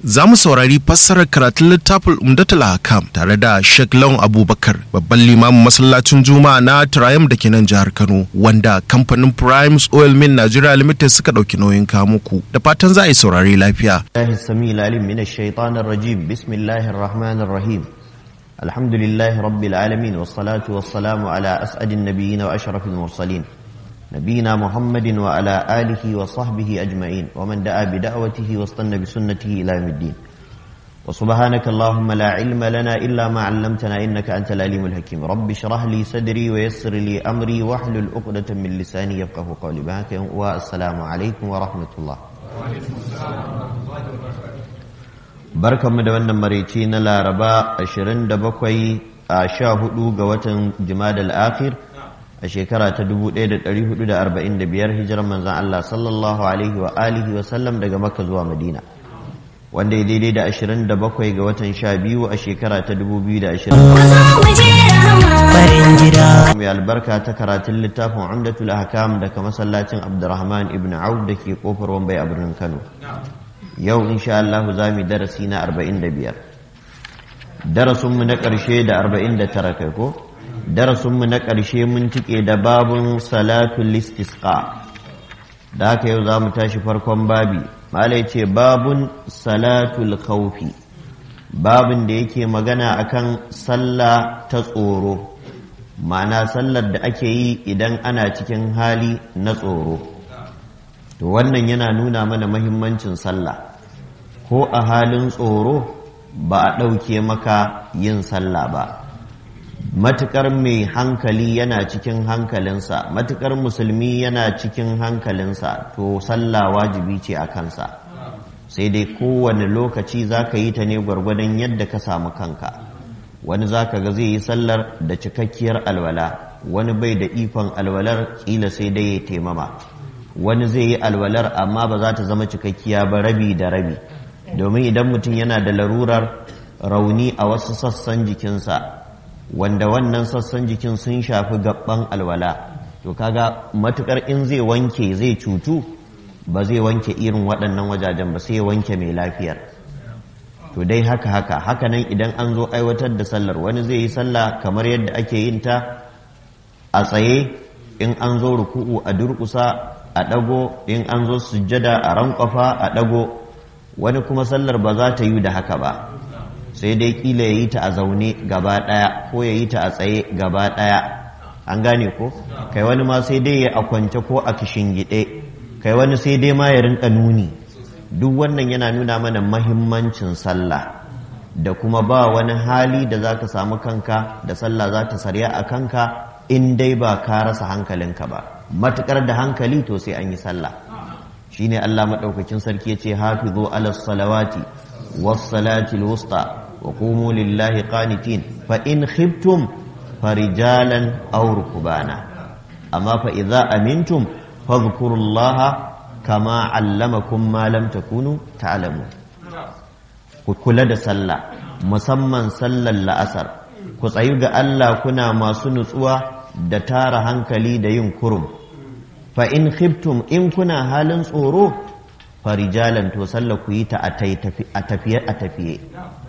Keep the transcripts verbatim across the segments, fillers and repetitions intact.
za mu saurari fassarar karatun littafin Umdatul Ahkam tare da Sheikh Lawan Abubakar, babban limamin masallacin Juma'a na Triumph da ke nan jihar Kano, wanda kamfanin Primes Oil Mill Nigeria Limited suka dauki nauyin kawo muku. Da fatan za a yi saurari lafiya. Bismillahir Rahmanir Rahim. Minash Shaitanir Rajim. Bismillahir Rahmanir Rahim. Alhamdulillahi Rabbil Alamin wassalatu wassalamu ala as'adin nabiyyin wa ashrafil mursalin. نبينا محمد وعلى آله وصحبه أجمعين ومن دعا بدعوته واستنى بسنته إلى يوم الدين وسبحانك اللهم لا علم لنا إلا ما علمتنا إنك أنت العليم الحكيم رب اشرح لي صدري ويسر لي أمري واحلل عقدة من لساني يفقهوا قولي بهاك والسلام عليكم ورحمة الله بركة مدونة مريتين لا ربا أشرين دبقوي أشاهدوا قوة جماد الآخر a shekara ta dubu ɗaya da ɗari hudu da arba'in da biyar hijirar manzan Allah sallallahu alaihi wa alihi wa sallam daga Makka zuwa Madina, wanda ya daidai da ashirin da bakwai ga watan sha biyu a shekara ta dubu biyu da ashirin. Mai albarka ta karatun littafin Umdatul Ahkam daga masallacin Abdurrahman ibn Auf da ke kofar Wambai a birnin Kano. Yau insha Allah za mu darasi na arba'in da biyar. Darasinmu na ƙarshe da arba'in da tara kai ko? Darasinmu na ƙarshe mun tike da babun salatul istisqa, da haka yau za mu tashi farkon babi. Malai ce babun salatul khawfi, babin da yake magana akan sallah ta tsoro, ma'ana sallar da ake yi idan ana cikin hali na tsoro. To wannan yana nuna mana mahimmancin sallah, ko a halin tsoro ba a ɗauke maka yin sallah ba. Matukar mai hankali yana cikin hankalinsa, matukar musulmi yana cikin hankalinsa, to sallah wajibi ce a kansa, sai dai kowane lokaci za ka yi ta ne gwargwadon yadda ka samu kanka. Wani za ka ga zai yi sallar da cikakkiyar alwala, wani bai da ikon alwalar, kila sai dai ya taimama, wani zai yi alwalar amma ba za ta zama cikakkiya ba, rabi da rabi, domin idan mutum yana da larurar rauni a wasu sassan jikinsa, wanda wannan sassan jikin sun shafi gaban alwala, to kaga matukar in zai wanke zai cutu, ba zai wanke irin waɗannan wajajen ba, sai wanke mai lafiyar. To dai haka haka haka nan idan an zo aiwatar da sallar, wani zai yi sallah kamar yadda ake yin ta a tsaye, in an zo ruku'u a durƙusa a ɗago, in an zo sujjada a rankwafa a ɗago. Wani kuma sallar ba za ta yi da haka ba, sai dai kila ya yi ta a zaune gaba ɗaya ko ya yi ta a tsaye gaba ɗaya, an gane ko? Kai wani ma sai dai ya a kwance ko a kishingiɗe, kai wani sai dai ma ya rinka nuni. Duk wannan yana nuna mana mahimmancin sallah, da kuma ba wani hali da za ka samu kanka da sallah za ta sarya a kanka in dai ba ka rasa hankalinka ba. Matuƙar da hankali to sai an yi sallah. Shine Allah maɗaukakin sarki ya ce hafizu ala salawati was salatil wusta wa qumu lillahi qanitin fa in khiftum farijalan aw rukbana amma fa idza amintum fadhkurullaha kama allamakum ma lam takunu ta'lamun. Ku kula da sallah, musamman sallar la'asar, ku tsayu ga Allah kuna masu nutsuwa da tara hankali da yin kurum. Fa in khiftum, in kuna halin tsoro, farijalan to sallar ku yi ta a tafiye a tafiye.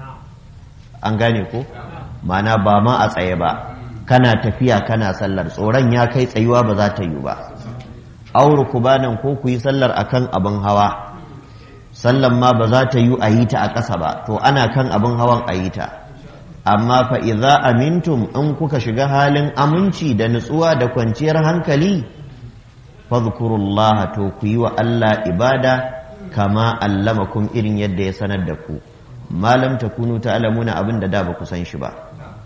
An gane ko? Mana ba ma a tsaye ba, kana tafiya kana sallar, tsoron ya kai tsayuwa ba za ta yi ba. Auru ku banan ko ku yi sallar akan abin hawa, sallar ma ba za ta yi a yi ta a ƙasa ba, to ana kan abin hawan a yi ta. Amma fa idza amintum, in kuka shiga halin aminci da nutsuwa da kwanciyar hankali, fadhkurullaha to ku yi wa Allah ibada kama allamakum irin yadda ya sanar da ku. Malam takunu ta'lamuna abin da da ba ku san shi ba.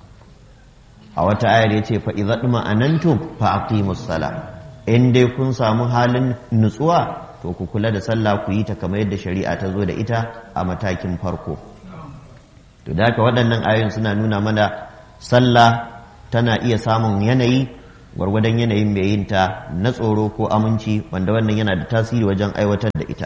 A wata ayar yace fa idza duma anantum fa aqimus sala. In dai kun samu halin nutsuwa to ku kula da sallah, ku yi ta kamar yadda shari'a ta zo da ita a matakin farko. To da haka waɗannan ayoyin suna nuna mana sallah tana iya samun yanayi gwargwadon yanayin mai yin ta na tsoro ko aminci, wanda wannan yana da tasiri wajen aiwatar da ita.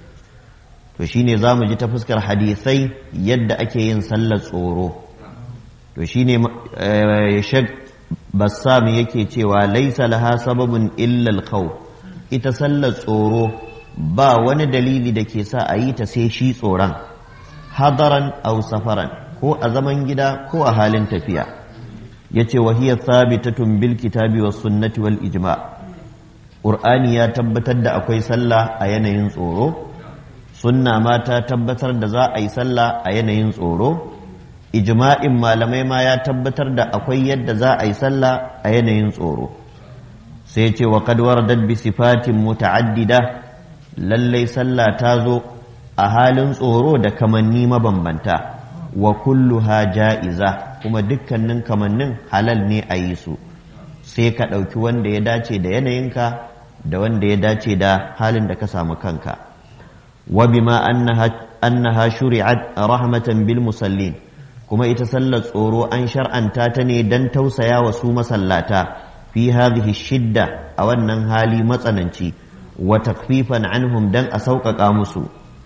To shine zamu ji ta fuskar hadisai yadda ake yin sallar tsoro. To shine Sheikh Bassam yake cewa laisa laha sababun illa al-khawf, ita sallar tsoro ba wani dalili da ke sa a yi ta sai shi tsoron. hadaran aw safaran, ko a zaman gida ko a halin tafiya. yace wa hiya thabitatun bil kitabi was sunnati wal ijma'. Qur'ani ya tabbatar da akwai sallah a yanayin tsoro, sunna ma ta tabbatar da za a yi sallah a yanayin tsoro, ijma'in malamai ma ya tabbatar da akwai yadda za a yi sallah a yanayin tsoro. sai ce wa qad waradat bi sifatin muta'addida, lallai sallah ta zo a halin tsoro da kamanni mabambanta, wa kulluha ja'iza, kuma dukkanin kamannin halal ne a yi su, sai ka ɗauki wanda ya dace da yanayinka da wanda ya dace da halin da ka samu kanka. wa bima annaha annaha shuri'at rahmatan bil musallin, kuma ita sallar tsoro an shar'anta ta ne dan tausaya wa su masallata fi hadhihi shidda, a wannan hali matsananci, wa takfifan anhum dan a sauƙaƙa musu.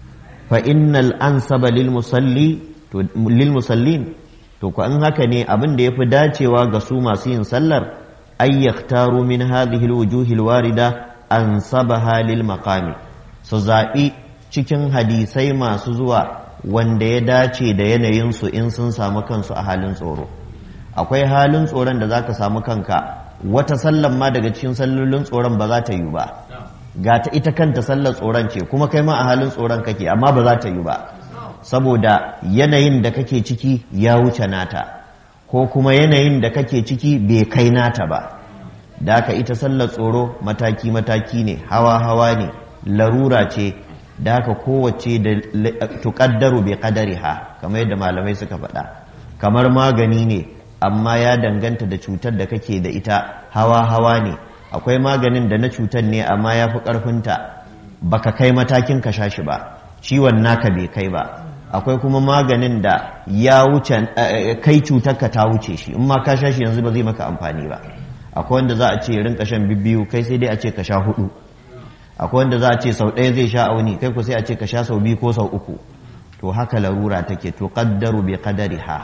fa innal ansaba lil musalli to lil musallin to ko an haka ne abin da yafi dacewa ga su masu yin sallar ay yaktaru min hadhihi al wujuh al warida ansabaha lil maqami, su zaɓi cikin hadisai masu zuwa wanda ya dace da yanayinsu in sun samu kansu a halin tsoro. Akwai halin tsoron da zaka samu kanka wata sallan ma daga cikin sallolin tsoron ba za ta yi ba, ga ta ita kanta sallar tsoron ce kuma kai ma a halin tsoron kake, amma ba za ta yi ba saboda yanayin da kake ciki ya wuce nata, ko kuma yanayin da kake ciki bai kai nata ba. da haka ita sallar tsoro mataki-mataki ne, hawa-hawa ne, larura ce, da haka kowace da tuƙaddaru bai ƙadariha, kamar yadda malamai suka faɗa. Kamar magani ne, amma ya danganta da cutar da kake da ita, hawa-hawa ne. Akwai maganin da na cutar ne amma ya fi ƙarfinta, baka kai matakin ka sha shi ba, ciwon naka bai kai ba. Akwai kuma maganin da ya wuce kai cutar ka ta wuce shi, in ma ka sha shi yanzu ba zai maka amfani ba. Akwai wanda za a ce rinka shan bibbiyu, kai sai dai a ce ka sha hudu. Akwai wanda za a ce sau ɗaya zai sha auni, kai ku sai a ce ka sha sau biyu ko sau uku. To haka larura take, to qaddaru bi qadariha.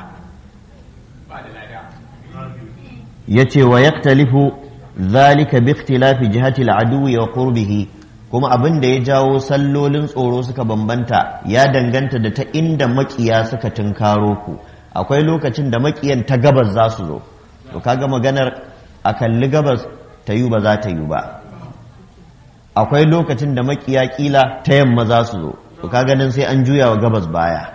Yace wa yaktalifu zalika bi ikhtilafi jihati al-aduwi wa qurbihi, kuma abin da ya jawo sallolin tsoro suka bambanta ya danganta da ta inda makiya suka tunkaro ku. Akwai lokacin da makiyan ta gabas za su zo, to kaga maganar a kalli gabas ta yi ba za ta yi ba. Akwai lokacin da makiya kila ta yamma za su zo, to kaga nan sai an juya wa gabas baya.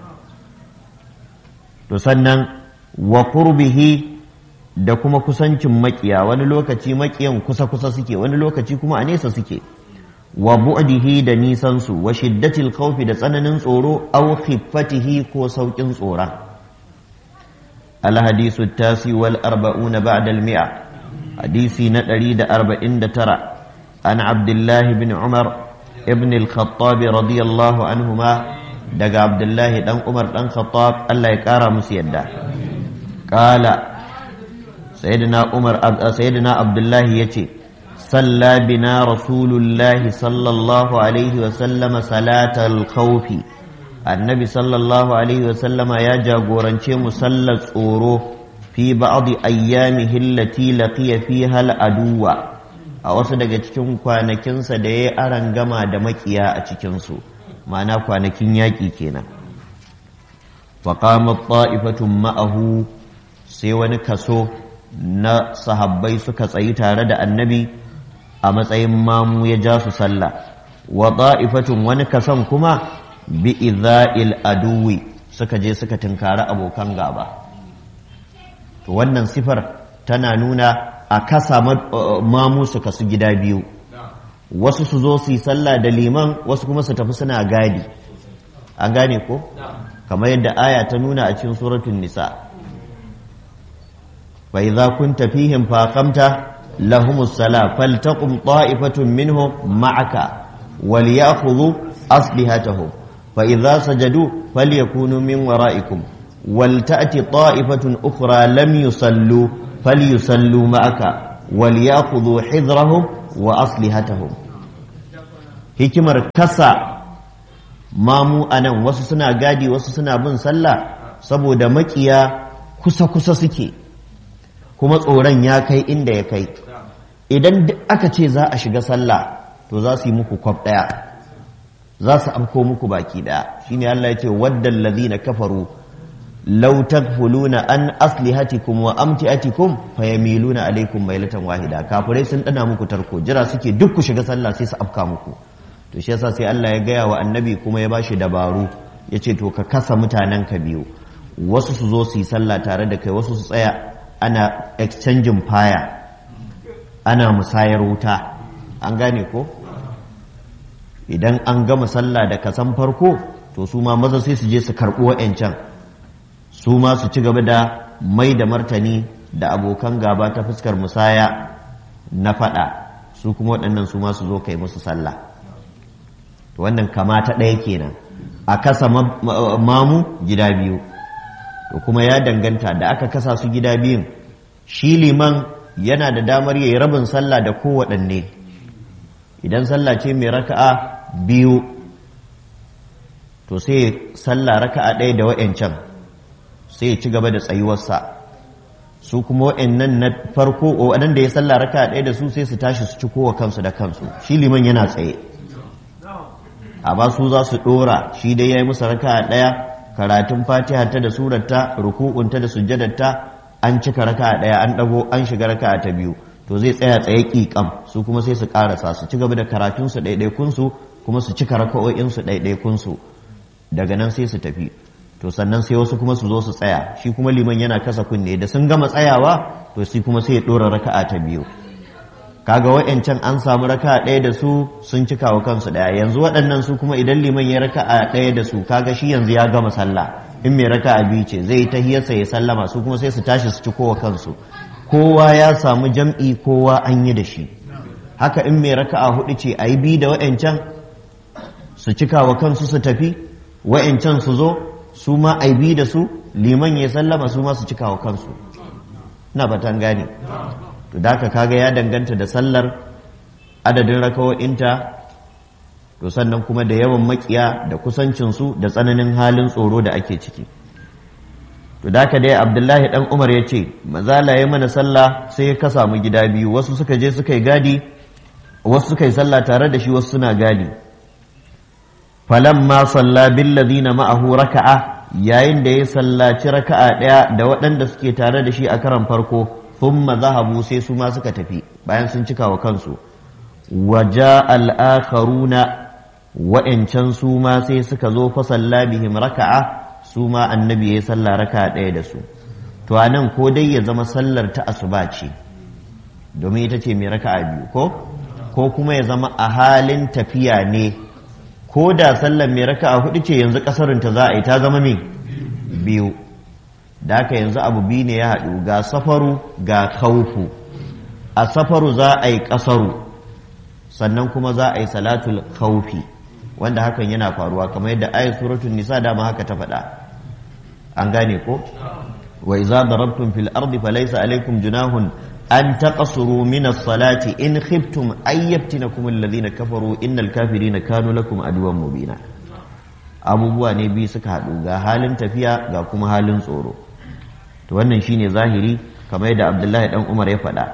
To sannan wa qurbihi, da kuma kusancin makiya, wani lokaci makiyan kusa-kusa suke, wani lokaci kuma a nesa suke. Wa bu'dihi, da nisansu, wa shiddatil khawfi, da tsananin tsoro, aw khiffatihi, ko saukin tsoron. الحديث التاسع والأربعون بعد المئة، حديثي نتريد أربعين ترى، عن عبد الله بن عمر ابن الخطاب رضي الله عنهما، دق عبد الله بن عمر بن الخطاب الله يكارى مسيدا، قال سيدنا عمر سيدنا عبد الله يتي صلى بنا رسول الله صلى الله عليه وسلم صلاة الخوف. annabi sallallahu alaihi wasallama ya jagorance mu sallar tsoro fi ba'd ayyamihi allati laqiya fiha al-aduwa, a wasu daga cikin kwanakinsa da yayi arangama da makiya a cikin su, ma'ana kwanakin yaki kenan. fa qamat ta'ifatun ma'ahu, sai wani kaso na sahabbai suka tsayi tare da annabi a matsayin mamu ya ja su sallah, wa ta'ifatun, wani kason kuma bi idha'il aduwi, suka je suka tunkari abokan gaba. To wannan sifar tana nuna a kasa mamu su kasu gida biyu, wasu su zo su yi sallah da liman, wasu kuma su tafi suna gadi. An gane ko? Kamar yadda aya ta nuna a cikin suratul nisa, fa idza kunta fihim fa aqamta lahumus salah faltaqum ta'ifatun minhum ma'aka walyakhudhu aslihatahum فإذا سجدوا فليكونوا من ورائكم ولتأتي طائفة أخرى لم يصلوا فليصلوا معك وليأخذوا حذرهم وأصلحتهم. hikimar kasa mamu anan, wasu suna gadi wasu suna bin sallah, saboda makiya kusa-kusa suke kuma tsoron ya kai inda ya kai. Idan aka ce za a shiga sallah to za su yi muku kwaf ɗaya, za su afko muku baki daya shine Allah ya ce waddal ladina kafaru law tadkhuluna an aslihatikum wa amtiatikum fayamiluna alaykum mailatan wahida kafirai sun dana muku tarko jira suke duk ku shiga sallah sai su afka muku to shi yasa sai Allah ya gaya wa annabi kuma ya bashi dabaru yace to ka kasa mutanen ka biyu wasu su zo su yi sallah tare da kai wasu su tsaya ana exchanging fire ana musayar wuta an gane ko idan an gama sallah da kasan farko to su ma maza sai su je su karɓi wa'ancan su ma su ci gaba da mai da martani da abokan gaba ta fuskar musaya na faɗa su kuma waɗannan su ma su zo kai musu sallah to wannan kama ta ɗaya kenan a kasa mamu gida biyu to kuma ya danganta da aka kasa su gida biyun shi liman yana da damar yayi rabin sallah da kowaɗanne idan sallah ce mai raka'a biyu to sai sallah raka'a ɗaya da wa'ancan sai ya ci gaba da tsayuwarsa su kuma wa'annan na farko waɗanda ya sallah raka'a ɗaya da su sai su tashi su ci kowa kansu da kansu shi liman yana tsaye a ba su za su ɗora shi dai ya yi musu raka'a ɗaya karatun fatiha ta da surarta ruku'unta da sujjadarta an cika raka'a ɗaya an ɗago an shiga raka'a ta biyu to zai tsaya tsaye ƙiƙam su kuma sai su ƙarasa su ci gaba da karatunsu ɗaiɗaikunsu kuma su cika raka'o'insu ɗaiɗaikunsu daga nan sai su tafi to sannan sai wasu kuma su zo su tsaya shi kuma liman yana kasa kunne da sun gama tsayawa to shi kuma sai ya ɗora raka'a ta biyu kaga wa'yancan an samu raka'a ɗaya da su sun cika wa kansu ɗaya yanzu waɗannan su kuma idan liman ya raka'a ɗaya da su kaga shi yanzu ya gama sallah in mai raka'a biyu ce zai yi tahiyarsa ya sallama su kuma sai su tashi su ci kowa kansu kowa ya samu jam'i kowa an yi da shi haka in mai raka'a hudu ce a yi bi da wa'yancan su cika wa kansu su tafi wa'yancan su zo su ma a yi bi da su liman ya sallama su ma su cika wa kansu na batan gane to da haka kaga ya danganta da sallar adadin raka'o'inta to sannan kuma da yawan makiya da kusancinsu da tsananin halin tsoro da ake ciki to da haka dai abdullahi dan umar ya ce mazala ya mana sallah sai ya kasa mu gida biyu wasu suka je suka yi gadi wasu suka yi sallah tare da shi wasu suna gadi falamma salla bil ladina ma'ahu raka'a yayin da ya sallaci raka'a daya da waɗanda suke tare da shi a karan farko thumma zahabu sai su ma suka tafi bayan sun cika wa kansu waja al-akharuna wa'ancan su ma sai suka zo fa salla bihim raka'a su ma annabi ya salla raka ɗaya da su to anan ko dai ya zama sallar ta asuba ce domin ita ce mai raka'a biyu ko ko kuma ya zama a halin tafiya ne ko da sallar mai raka'a hudu ce yanzu kasarin ta za a yi ta zama mai biyu da haka yanzu abu biyu ne ya haɗu ga safaru ga khawfu a safaru za a yi kasaru sannan kuma za a yi salatul khawfi wanda hakan yana faruwa kamar yadda ayat suratul nisa dama haka ta faɗa an gane ko wa idza darabtum fil ardi falaysa alaykum junahun an taqsuru min as-salati in khiftum ay yaftinakum alladhina kafaru innal kafirina kanu lakum aduwwan mubina abubuwa ne biyu suka haɗu ga halin tafiya ga kuma halin tsoro to wannan shine zahiri kamar yadda Abdullahi dan Umar ya faɗa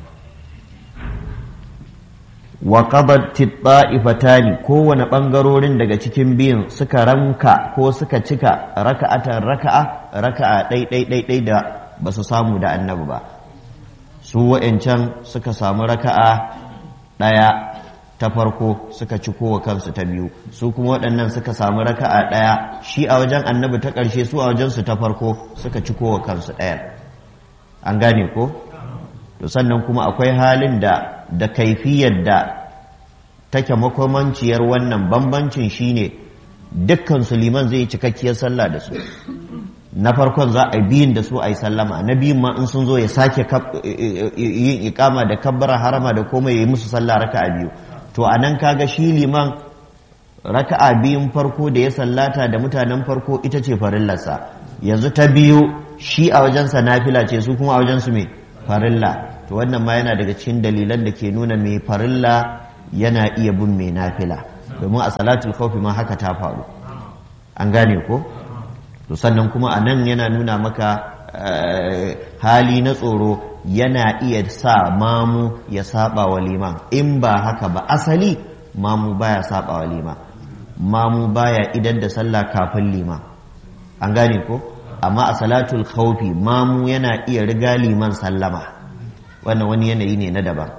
wa qadat ta'ifatani kowane bangarorin daga cikin biyun suka ranka ko suka cika raka'atan raka'a raka'a dai dai dai dai da basu samu da annabi ba su wa'ancan suka samu raka'a daya ta farko suka ci kowa kansu ta biyu su kuma waɗannan suka samu raka'a daya shi a wajen annabi ta ƙarshe su a wajen su ta farko suka ci kowa kansu daya an gane ko to sannan kuma akwai halin da da kaifiyar da take makomanciyar wannan bambancin shine dukkan su liman zai yi cikakkiyar sallah da su na farkon za a biyin da su a yi sallama na biyun ma in sun zo ya sake yin ikama da kabbara harama da komai ya yi musu sallah raka'a biyu to a nan kaga shi liman raka'a biyun farko da ya sallata da mutanen farko ita ce farillarsa yanzu ta biyu shi a wajensa nafila ce su kuma a wajensu mai farilla to wannan ma yana daga cikin dalilan da ke nuna mai farilla yana iya bin mai nafila domin a salatul khawfi ma haka ta faru an gane ko to sannan kuma a nan yana nuna maka hali na tsoro yana iya sa mamu ya saba wa liman in ba haka ba asali mamu baya saba wa liman mamu baya idan da sallah kafin liman an gane ko amma a salatul khawfi mamu yana iya riga liman sallama wannan wani yanayi ne na daban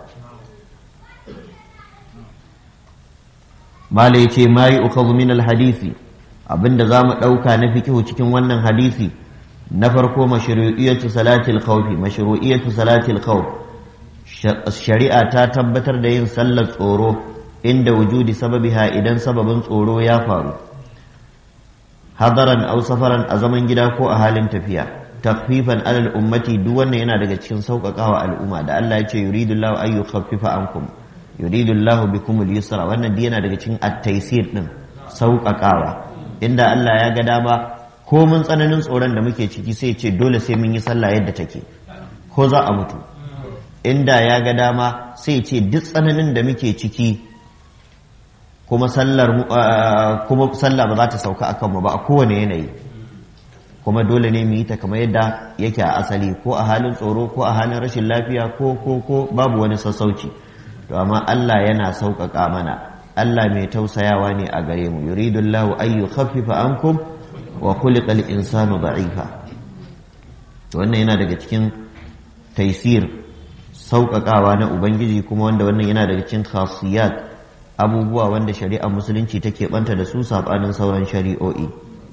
malai ce mai ukhadhu min alhadisi abinda zamu dauka na fikihu cikin wannan hadisi na farko mashru'iyatu salatil khawfi mashru'iyatu salatil khawf shari'a ta tabbatar da yin sallar tsoro inda wujudi sababiha idan sababin tsoro ya faru hadaran aw safaran a zaman gida ko a halin tafiya takfifan alal ummati duk wannan yana daga cikin sauƙaƙawa al'umma da Allah ya ce yuridullahu an yukhaffifa ankum yuridullahu bikum al-yusra wannan duk yana daga cikin at-taysir din sauƙaƙawa inda Allah ya ga dama ko mun tsananin tsoron da muke ciki sai ce dole sai mun yi sallah yadda take ko za a mutu inda ya ga dama sai ce duk tsananin da muke ciki kuma sallar kuma sallah ba za ta sauka akan mu ba a kowane yanayi kuma dole ne mu yi ta kamar yadda yake a asali ko a halin tsoro ko a halin rashin lafiya ko ko ko babu wani sassauci to amma Allah yana sauƙaƙa mana Allah mai tausayawa ne a gare mu yuridullahu an yukhaffifa ankum wa khuliqal insanu da'ifa to wannan yana daga cikin taysir sauƙaƙawa na ubangiji kuma wanda wannan yana daga cikin khasiyat abubuwa wanda shari'ar musulunci take banta da su sabanin sauran shari'o'i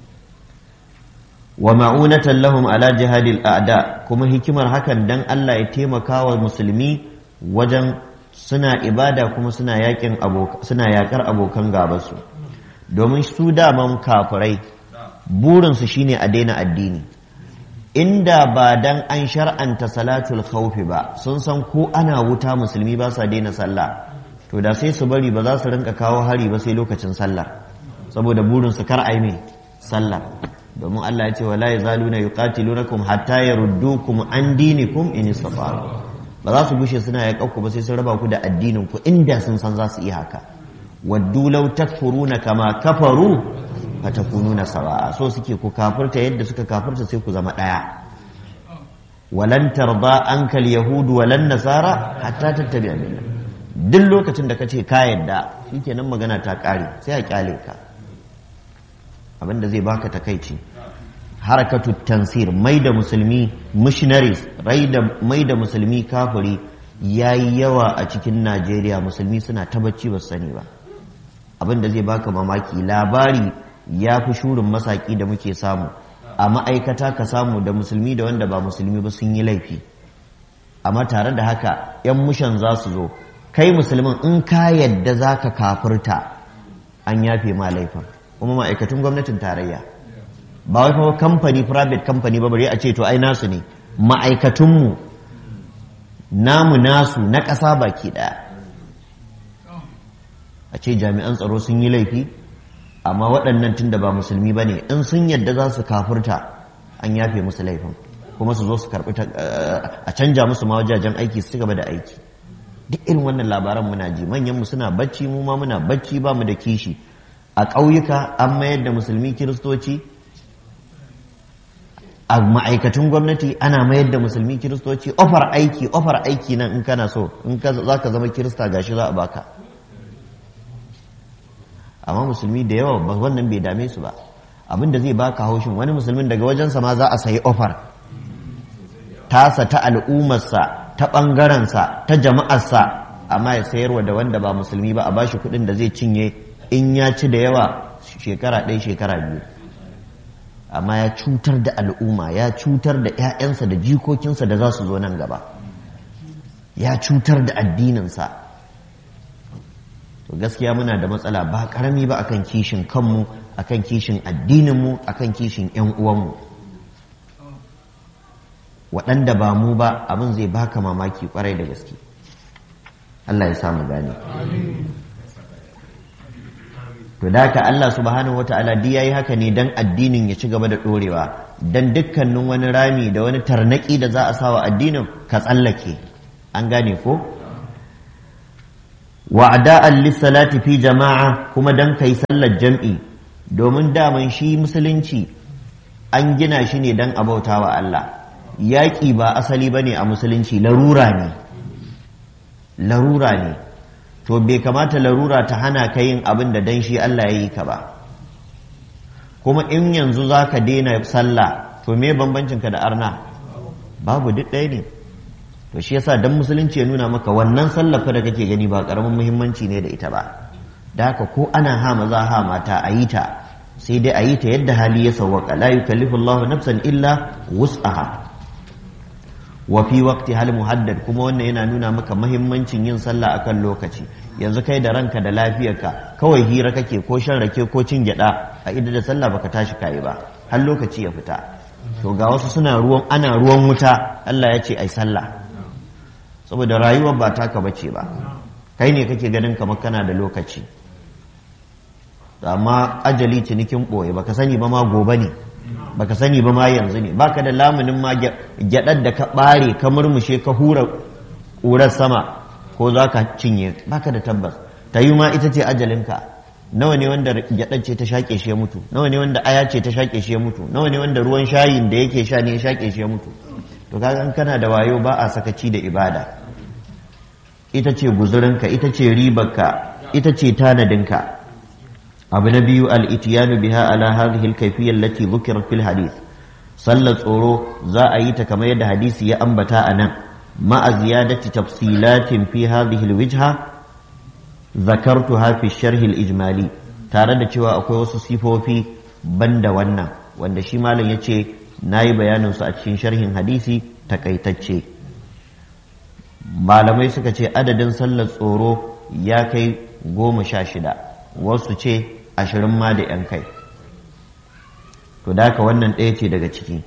wa ma'unatan lahum ala jihadil a'da kuma hikimar hakan dan Allah ya taimaka wa musulmi wajen suna ibada kuma suna yakin abokan suna yakar abokan gabansu domin su daman kafirai burinsu shine a daina addini inda ba dan an shar'anta salatul khawfi ba sun san ko ana wuta musulmi ba sa daina sallah to da sai su bari ba za su rinka kawo hari ba sai lokacin sallah saboda burinsu kar ai mai sallah domin Allah ya ce wala yazaluna yuqatilunakum hatta yaruddukum an dinikum in istata'u ba za su bushe suna yaƙa ba sai sun raba ku da addinin ku inda sun san za su iya haka waddu law takfuruna kama kafaru fatakununa sawa'a so suke ku kafirta yadda suka kafirta sai ku zama daya walan tarda ankal yahudu walan nasara hatta tattabi'a millata duk lokacin da kace ka yadda shikenan magana ta kare sai a kyale ka abinda zai baka takeici harakatu tansir mai da musulmi missionaries mai da musulmi kafiri yayi yawa a cikin Najeriya musulmi suna ta bacci ba sani ba abinda zai baka mamaki labari ya fi shurin masaki da muke samu a ma'aikata ka samu da musulmi da wanda ba musulmi ba sun yi laifi amma tare da haka yan mushan za su zo kai musulmin in ka yadda za ka kafirta an yafe ma laifin kuma ma'aikatun gwamnatin tarayya ba wai kuma kamfani private company ba bari a ce to ai nasu ne ma'aikatunmu namu nasu na ƙasa baki ɗaya a ce jami'an tsaro sun yi laifi amma waɗannan tun da ba musulmi ba ne in sun yadda za su kafirta an yafe musu laifin kuma su zo su karɓi a canja musu ma wajajen aiki su ci gaba da aiki duk irin wannan labaran muna ji manyanmu suna bacci mu ma muna bacci ba mu da kishi a ƙauyuka an mayar da musulmi kiristoci a ma'aikatun gwamnati ana mayar da musulmi kiristoci ofar aiki ofar aiki nan in kana so in za ka zama kirista gashi za a baka amma musulmi da yawa ba wannan bai dame su ba abin da zai baka haushin wani musulmin daga wajensa ma za a sayi ofar tasa ta al'ummarsa ta ɓangarensa ta jama'arsa amma ya sayarwa da wanda ba musulmi ba a bashi kuɗin da zai cinye in ya ci da yawa shekara ɗaya shekara biyu amma ya cutar da al'umma ya cutar da 'ya'yansa da jikokinsa da za su zo nan gaba ya cutar da addininsa to gaskiya muna da matsala ba karami ba akan kishin kanmu akan kishin addininmu akan kishin 'yan uwanmu waɗanda ba mu ba abin zai baka mamaki kwarai da gaske Allah ya samu gane to da haka Allah subhanahu wata'ala duk yayi haka ne dan addinin ya ci gaba da dorewa dan dukkanin wani rami da wani tarnaki da za a sawa addinin ka tsallake an gane ko wa'da'an lis-salati fi jama'a kuma dan kai sallar jam'i domin daman shi musulunci an gina shi ne dan abautawa Allah yaƙi ba asali bane a musulunci larura ne larura ne to bai kamata larura ta hana ka yin abin da dan shi Allah ya yi ka ba. Kuma in yanzu za ka daina sallah to me bambancin ka da arna? Babu, duk ɗaya ne. To shi yasa dan musulunci ya nuna maka wannan sallah fa da kake gani ba karamin muhimmanci ne da ita ba. Da haka ko ana ha maza ha mata a yi ta, sai dai a yi ta yadda hali ya sawwaka. La yukallifu Allahu nafsan illa wus'aha wa fi waqti hal muhaddad. Kuma wannan yana nuna maka muhimmancin yin sallah akan lokaci. Yanzu kai da ranka da lafiyarka kawai hira kake ko shan rake ko cin gyada, a idda da sallah baka tashi kai ba har lokaci ya fita. To ga wasu suna ruwan ana ruwan wuta, Allah ya ce ai sallah, saboda rayuwar ba taka bace ba. Kai ne kake ganin kamar kana da lokaci, amma ajali cinikin ɓoye, baka sani ba ma gobe ne, baka sani ba ma yanzu ne. Baka da lamunin ma gyaɗar da ka ɓare ka murmushe ka hura ƙurar sama ko za ka cinye, baka da tabbas. Ta yi ma ita ce ajalinka. Nawa ne wanda gyaɗar ce ta shaƙe shi ya mutu, nawa ne wanda aya ce ta shaƙe shi ya mutu, nawa ne wanda ruwan shayin da yake sha ne ya shaƙe shi ya mutu. To kaga in kana da wayo ba a sakaci da ibada. Ita ce guzurinka, ita ce ribarka, ita ce tanadinka. abu na biyu al-itiyanu biha ala hadhihi al-kayfiyya allati dhukirat fil hadith. Sallar tsoro za a yi ta kamar yadda hadisi ya ambata anan, ma'a ziyadati tafsilatin fi hadhihi al-wijha zakartuha fi sharh al-ijmali, tare da cewa akwai wasu sifofi banda wannan wanda shi malam yace nayi bayanin su a cikin sharhin hadisi takaitacce. Malamai suka ce adadin sallar tsoro ya kai goma sha shida, wasu ce ashirin ma da ‘yan kai. To da haka wannan ɗaya ce daga ciki.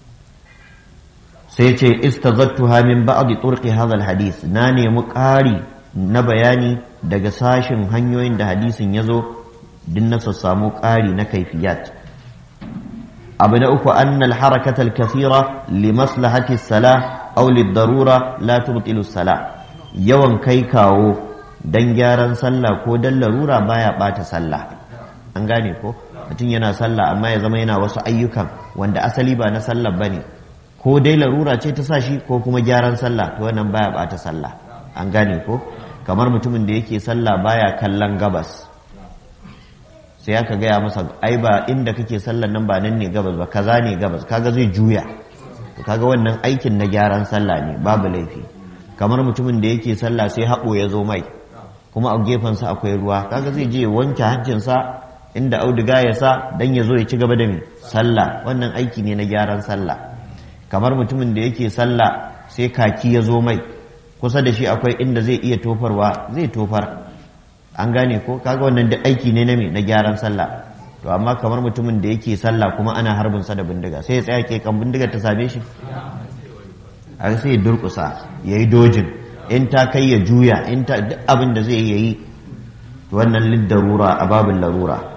Sai ce istazattuha min ba'd turqi hadha hadis, na nemi ƙari na bayani daga sashin hanyoyin da hadisin ya zo din na samu ƙari na kaifiyat. Abu na uku annal harakata al-kathira li maslahati salah aw lid-darura la tubtilu salah. Yawan kai kawo dan gyaran sallah ko dan larura baya bata sallah. An gane ko? Mutum yana sallah amma ya zama yana wasu ayyukan wanda asali ba na sallah bane, ko dai larura ce ta sa shi ko kuma gyaran sallah, to wannan baya bata sallah. An gane ko? Kamar mutumin da yake sallah baya kallon gabas, sai aka gaya masa ai ba inda kake sallar nan ba nan ne gabas ba, kaza ne gabas, kaga zai juya. To kaga wannan aikin na gyaran sallah ne, babu laifi. Kamar mutumin da yake sallah sai haɓo ya zo mai, kuma a gefensa akwai ruwa, kaga zai je wanke hancinsa inda auduga ya sa dan ya zo ya ci gaba da mai sallah, wannan aiki ne na gyaran sallah. Kamar mutumin da yake sallah sai kaki ya zo mai, kusa da shi akwai inda zai iya tofarwa, zai tofar. An gane ko? Kaga wannan da aiki ne na mai na gyaran sallah. To amma kamar mutumin da yake sallah kuma ana harbin sa da bindiga, sai ya tsaya ke kan bindigar ta same shi, a sai ya durkusa yayi dojin, in ta kai ya juya, in ta duk abin da zai yi. Wannan liddarura a babin larura.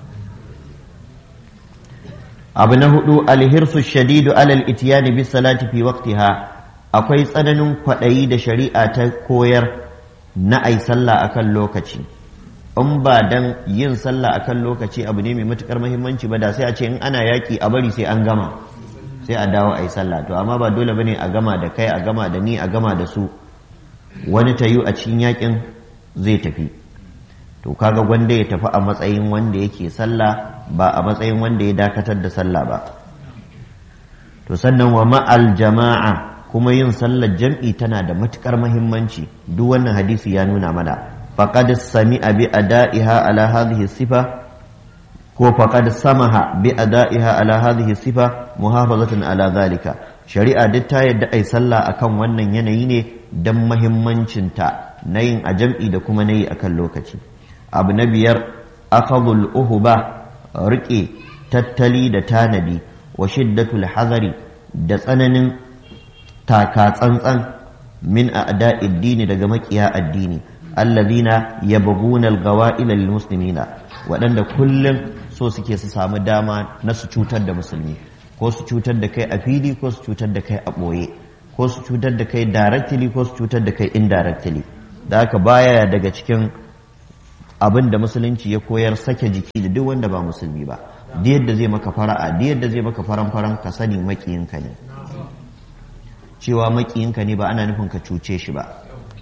Abu na hudu alhirsu shadidu alal itiyani bis salati fi waqtiha, akwai tsananin kwaɗayi da shari'a ta koyar na ai sallah akan lokaci. In ba dan yin sallah akan lokaci abu ne mai matukar muhimmanci ba, da sai a ce in ana yaki a bari sai an gama, sai a dawo ai sallah. To amma ba dole bane a gama da kai, a gama da ni, a gama da su. Wani tayu a cikin yakin zai tafi, to kaga gwanda ya tafi a matsayin wanda yake sallah ba a matsayin wanda ya dakatar da sallah ba. To sannan wa ma'al jama'a, kuma yin sallar jam'i tana da matukar muhimmanci, duk wannan hadisi ya nuna mana. Faqad sami'a bi ada'iha ala hadhihi sifa, ko faqad samaha bi ada'iha ala hadhihi sifa muhafazatan ala zalika. Shari'a duk ta yadda ai sallah akan wannan yanayi ne dan muhimmancinta na yin a jam'i da kuma na yi akan lokaci. Abu na biyar akhadhul uhba, riƙe tattali da tanadi, wa shiddatul hazari, da tsananin taka tsantsan, min a'da'id dini, daga makiya addini, allazina yabghuna al-gawa'ila lil muslimina, waɗanda kullum so suke su samu dama na su cutar da musulmi, ko su cutar da kai a fili ko su cutar da kai a ɓoye, ko su cutar da kai directly ko su cutar da kai indirectly. Da haka baya daga cikin abin da musulunci ya koyar sake jiki da duk wanda ba musulmi ba. Da yadda zai maka fara'a, da yadda zai maka faran-faran, ka sani makiyinka ne. Cewa makiyinka ne ba ana nufin ka cuce shi ba,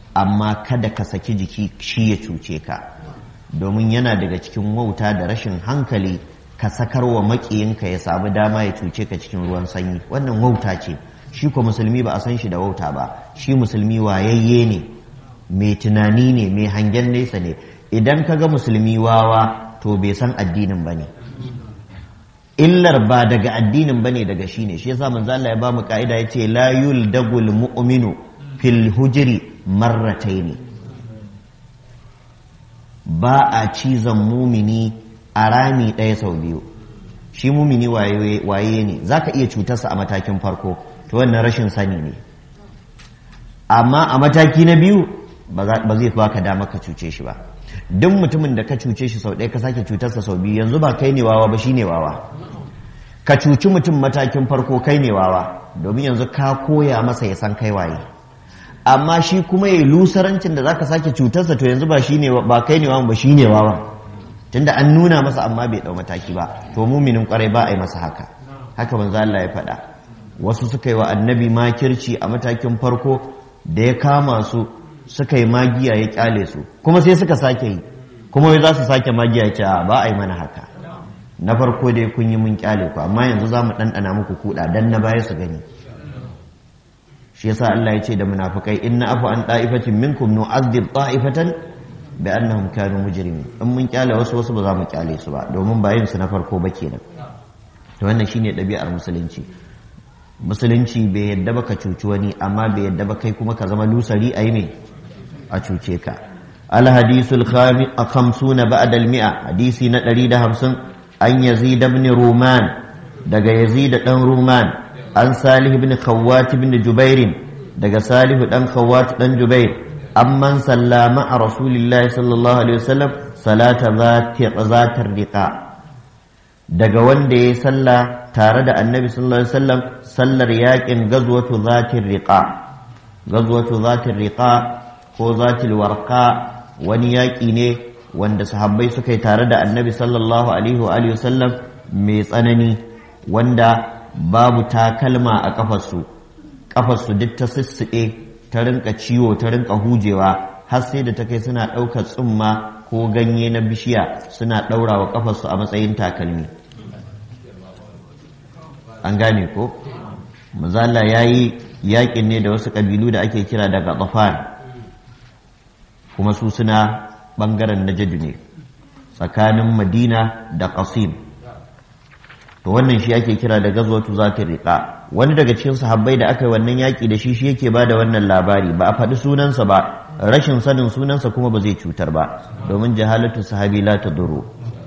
amma kada ka saki jiki shi ya cuce ka, domin yana daga cikin wauta da rashin hankali ka sakarwa maƙiyinka ya samu dama ya cuce ka cikin ruwan sanyi. Wannan wauta ce. Shi ko musulmi ba a san shi da wauta ba, shi musulmi wayayye ne, mai tunani ne, mai hangen nesa ne. Idan ka ga musulmi wawa to bai san addinin ba ne, illar ba daga addinin ba ne, daga shi ne. Shi yasa manzo Allah ya ba mu ka'ida ya ce la yuldagul mu'minu fil hujri marrataini, ba a cizon mumini a rami ɗaya sau biyu. Shi mumini waye ne, za ka iya cutarsa a matakin farko, to wannan rashin sani ne, amma a mataki na biyu ba zai baka dama ka cuce shi ba. Duk mutumin da ka cuce shi sau ɗaya ka sake cutarsa sau biyu, yanzu ba kai ne wawa ba, shi ne wawa. Ka cuci mutum matakin farko, kai ne wawa, domin yanzu ka koya masa ya san kai waye. Amma shi kuma ya lusarancin da zaka sake cutarsa, to yanzu ba shi ne, ba kai ne wawa ba, shi ne wawa, tunda an nuna masa amma bai dau mataki ba. To muminin kwarai ba a yi masa haka. Haka manzo Allah ya faɗa. Wasu suka yi wa annabi makirci a matakin farko, da ya kama su suka yi magiya ya kyale su, kuma sai suka sake yi, kuma wai za su sake magiya ya ce ba a yi mana haka. Na farko dai kun yi mun kyale ku, amma yanzu za mu ɗanɗana muku kuɗa dan na baya su gani. Shi yasa Allah ya ce da munafikai, inna afu an da'ifatin minkum nu'adhib ta'ifatan bi annahum kanu mujrimin. In mun kyale wasu, wasu ba za mu kyale su ba, domin bayin su na farko ba kenan. To wannan shine ɗabi'ar musulunci. Musulunci bai yadda ba ka cuci wani, amma bai yadda ba kai kuma ka zama lusari a yi mai a cuce ka. Al-hadisul khamsuna ba'da al-mi'a, hadisi na ɗari da hamsin, an Yazid ibn Ruman, daga Yazid dan Ruman, an Salih ibn Khawwat ibn Jubair, daga Salih dan Khawwat dan Jubair, amman sallama a Rasulillah sallallahu alaihi wasallam salata zatir riqa, daga wanda ya salla tare da Annabi sallallahu alaihi wasallam sallar yakin gazwatu zatir riqa. Gazwatu zatir riqa ko zatil warqa wani yaƙi ne wanda sahabbai suka yi tare da Annabi sallallahu alaihi wa alihi wasallam, mai tsanani, wanda babu takalma a kafarsu, kafarsu duk ta sissuɗe, ta rinka ciwo, ta rinka hujewa, har sai da ta kai suna ɗaukar tsumma ko ganye na bishiya suna ɗaura wa kafarsu a matsayin takalmi. An gane ko? Mazala ya yi yaƙin ne da wasu ƙabilu da ake kira da Ghatafan, kuma su suna ɓangaren Najd ne, tsakanin Madina da Qasim. To wannan shi ake kira da gazwatu zatir riqa. Wani daga cikin sahabbai da aka yi wannan yaƙi da shi, shi yake ba da wannan labari. Ba a faɗi sunansa ba, rashin sanin sunansa kuma ba zai cutar ba, domin jahalatu sahabi la tadurru.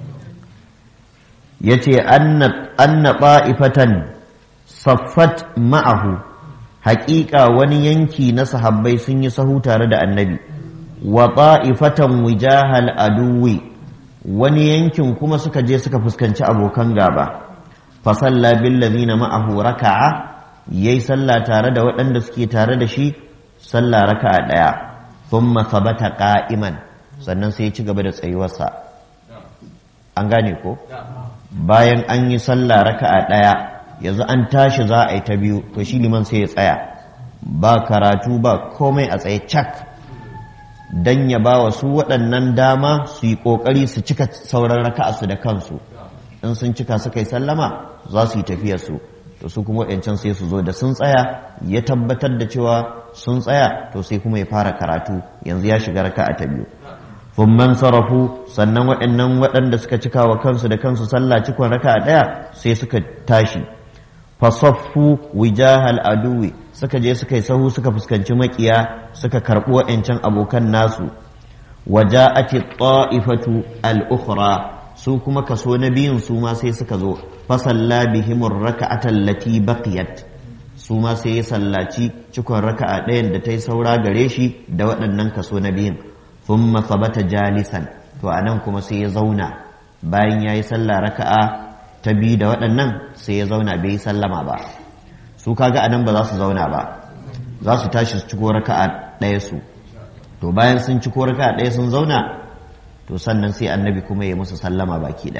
Yace anna anna ta'ifatan saffat ma'ahu, haƙiƙa wani yanki na sahabbai sun yi sahu tare da Annabi, wa ta'ifatan wijahal aduwi, wani yankin kuma suka je suka fuskanci abokan gaba. Fa salla bil ladina ma'ahu raka'a, yayi sallah tare da waɗanda suke tare da shi sallah raka'a daya. Thumma thabata qa'iman, sannan sai ya ci gaba da tsayuwarsa. An gane ko? Bayan an yi sallah raka'a daya, yanzu an tashi za a yi ta biyu, to shi liman sai ya tsaya, ba karatu ba komai, a tsaye cak, dan ya ba wa su waɗannan dama su yi ƙoƙari su cika sauran raka'a su da kansu. In sun cika suka yi sallama, za su yi tafiyar su, to su kuma waɗancan sai su zo da sun tsaya, ya tabbatar da cewa sun tsaya, to sai kuma ya fara karatu, yanzu ya shiga raka'a ta biyu. Thumman sarafu, sannan waɗannan waɗanda suka cika wa kansu da kansu sallah cikon raka'a ɗaya sai suka tashi. Fasaffu wijahal aduwi, suka je suka yi sahu suka fuskanci makiya, suka karɓi waɗancan abokan nasu. Waja'ati ta'ifatu al-ukhra, su kuma kaso na biyun su ma sai suka zo. Fasalla bihimur raka'ata allati baqiyat, su ma sai ya sallaci cikon raka'a ɗayan da ta yi saura gare shi da waɗannan kaso na biyun. Thumma thabata jalisan, to anan kuma sai ya zauna, bayan yayi sallah raka'a ta biyu da waɗannan sai ya zauna, bai yi sallama ba. Su kaga anan ba za su zauna ba, za su tashi su ciko raka'a ɗaya su. To bayan sun ciko raka'a ɗaya sun zauna, to sannan sai Annabi kuma ya musu sallama baki ɗaya.